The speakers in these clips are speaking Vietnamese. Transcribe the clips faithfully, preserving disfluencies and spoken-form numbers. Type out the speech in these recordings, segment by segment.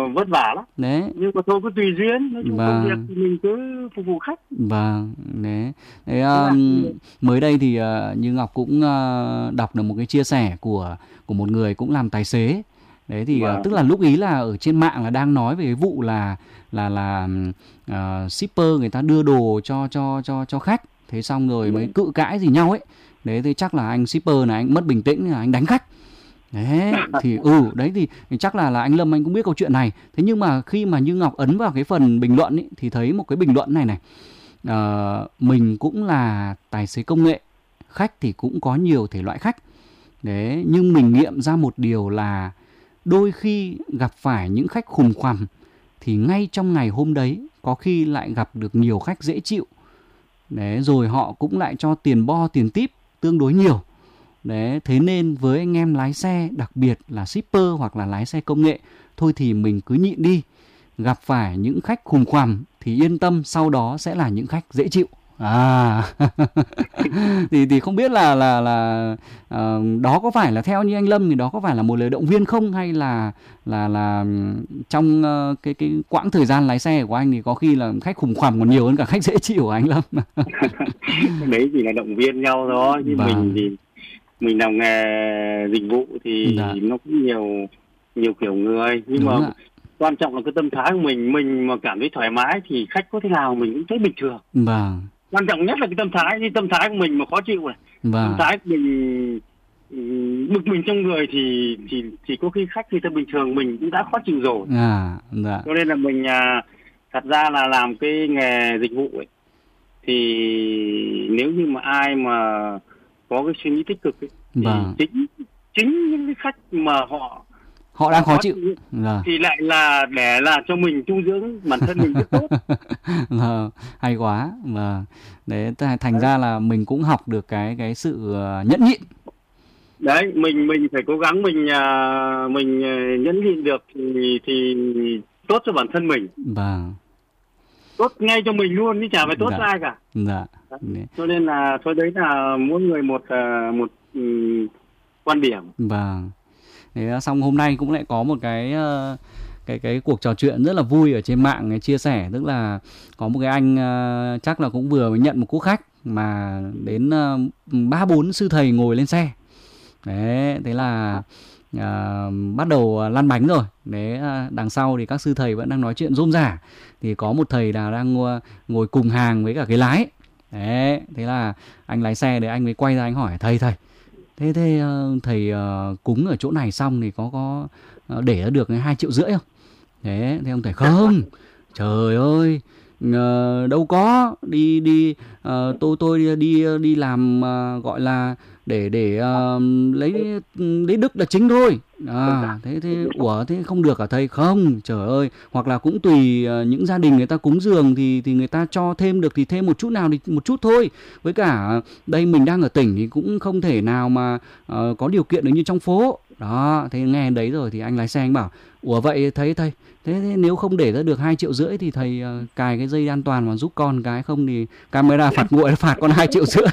vất vả lắm. Đấy. Nhưng mà thôi cứ tùy duyên, nói chung công việc thì mình cứ phục vụ khách. Vâng, đấy. Đấy uh, mới đây thì uh, Như Ngọc cũng uh, đọc được một cái chia sẻ của của một người cũng làm tài xế. Đấy thì uh, tức là lúc ý là ở trên mạng là đang nói về cái vụ là là là uh, shipper người ta đưa đồ cho cho cho cho khách. Thế xong rồi mới cự cãi gì nhau ấy. Đấy thì chắc là anh shipper này anh mất bình tĩnh là anh đánh khách. Đấy thì ừ đấy thì, thì chắc là là anh Lâm anh cũng biết câu chuyện này. Thế nhưng mà khi mà Như Ngọc ấn vào cái phần bình luận ấy, thì thấy một cái bình luận này này. Uh, mình cũng là tài xế công nghệ, khách thì cũng có nhiều thể loại khách. Đấy, nhưng mình nghiệm ra một điều là đôi khi gặp phải những khách khùng khoằm thì ngay trong ngày hôm đấy có khi lại gặp được nhiều khách dễ chịu. Đấy, rồi họ cũng lại cho tiền bo tiền tip tương đối nhiều. Đấy, thế nên với anh em lái xe, đặc biệt là shipper hoặc là lái xe công nghệ, thôi thì mình cứ nhịn đi. Gặp phải những khách khùng khoằm thì yên tâm, sau đó sẽ là những khách dễ chịu. À thì thì không biết là là là uh, đó có phải là theo như anh Lâm thì đó có phải là một lời động viên không, hay là là là trong uh, cái cái quãng thời gian lái xe của anh thì có khi là khách khủng khoằm còn nhiều hơn cả khách dễ chịu của anh Lâm? Đấy chỉ là động viên nhau thôi, chứ vâng. mình thì mình làm nghề dịch vụ thì dạ. nó cũng nhiều nhiều kiểu người, nhưng đúng mà ạ. Quan trọng là cái tâm thái của mình, mình mà cảm thấy thoải mái thì khách có thế nào mình cũng thấy bình thường. Vâng. Quan trọng nhất là cái tâm thái, cái tâm thái của mình mà khó chịu này, vâng. tâm thái của mình bực mình trong người thì thì thì có khi khách người ta bình thường mình cũng đã khó chịu rồi. À, dạ. Cho nên là mình à, thật ra là làm cái nghề dịch vụ ấy, thì nếu như mà ai mà có cái suy nghĩ tích cực ấy, thì vâng. chính chính những cái khách mà họ họ đang khó chịu à. thì lại là để là cho mình tu dưỡng bản thân mình rất tốt. Vâng, hay quá. Vâng. Đấy, thành đấy. ra là mình cũng học được cái cái sự nhẫn nhịn. Đấy, mình mình phải cố gắng mình mình nhẫn nhịn được thì thì tốt cho bản thân mình. Vâng. Tốt ngay cho mình luôn, chứ chả phải tốt dạ. cho ai cả. Dạ. Cho nên là thôi đấy là mỗi người một một um, quan điểm. Vâng. Thế xong hôm nay cũng lại có một cái cái cái cuộc trò chuyện rất là vui ở trên mạng chia sẻ, tức là có một cái anh uh, chắc là cũng vừa mới nhận một cú khách mà đến ba uh, bốn sư thầy ngồi lên xe. Đấy, thế là uh, bắt đầu lăn bánh rồi. Đấy, uh, đằng sau thì các sư thầy vẫn đang nói chuyện rôm rả. Thì có một thầy là đang uh, ngồi cùng hàng với cả cái lái. Đấy, thế là anh lái xe đấy anh mới quay ra anh hỏi thầy thầy Thế thế thầy uh, cúng ở chỗ này xong thì có có uh, để ra được hai triệu rưỡi không? Thế thế ông thầy không. Trời ơi, uh, đâu có đi đi uh, tôi tôi đi đi làm uh, gọi là để để uh, lấy lấy đức là chính thôi. À, thế thế ủa thế không được hả thầy? Không, trời ơi, hoặc là cũng tùy uh, những gia đình người ta cúng dường thì thì người ta cho thêm được thì thêm một chút nào thì một chút thôi. Với cả đây mình đang ở tỉnh thì cũng không thể nào mà uh, có điều kiện được như trong phố. Đó, thế nghe đấy rồi thì anh lái xe anh bảo ủa vậy thấy thầy, thế, thế nếu không để ra được hai triệu rưỡi thì thầy uh, cài cái dây an toàn mà giúp con cái, không thì camera phạt nguội phạt con hai triệu rưỡi.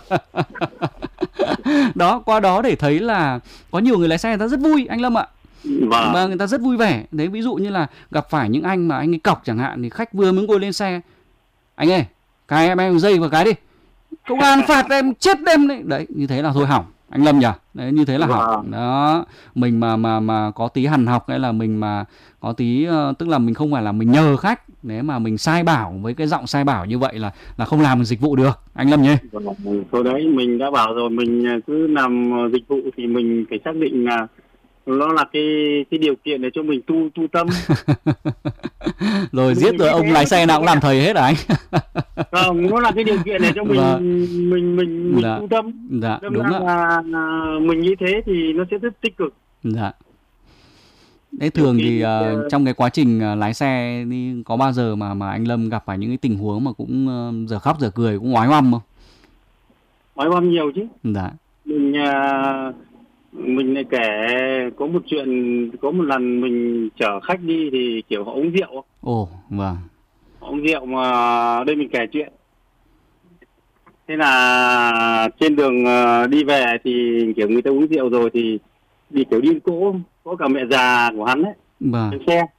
Đó, qua đó để thấy là có nhiều người lái xe người ta rất vui anh Lâm ạ. Và vâng, người ta rất vui vẻ. Đấy, ví dụ như là gặp phải những anh mà anh ấy cọc chẳng hạn, thì khách vừa mới ngồi lên xe, anh ơi cài em em dây vào cái đi, công an phạt em chết em đấy. Đấy, như thế là thôi hỏng anh Lâm nhỉ. Đấy, như thế là hỏng. Đó, mình mà mà mà có tí hằn học hay là mình mà có tí uh, tức là mình không phải là mình nhờ khách, nếu mà mình sai bảo với cái giọng sai bảo như vậy là là không làm dịch vụ được anh Lâm nhỉ. Thôi đấy, mình đã bảo rồi, mình cứ làm dịch vụ thì mình phải xác định là nó là cái cái điều kiện để cho mình tu tu tâm. Rồi giết rồi ông lái xe nào cũng làm thầy hết à anh? Không, nó là cái điều kiện để cho mình dạ. mình mình mình dạ. tu tâm. Dạ, Nên đúng là, là, là mình như thế thì nó sẽ rất tích cực. Dạ. Đấy, thường thì uh, trong cái quá trình uh, lái xe đi có bao giờ mà mà anh Lâm gặp phải những cái tình huống mà cũng uh, giờ khóc giờ cười, cũng oái oăm không? Oái oăm nhiều chứ. Dạ. Mình uh, mình lại kể có một chuyện, có một lần mình chở khách đi thì kiểu họ uống rượu. Ồ, vâng. Họ uống rượu mà đây mình kể chuyện. Thế là trên đường uh, đi về thì kiểu người ta uống rượu rồi thì đi kiểu điên cỗ, có cả mẹ già của hắn ấy, vâng. trên xe.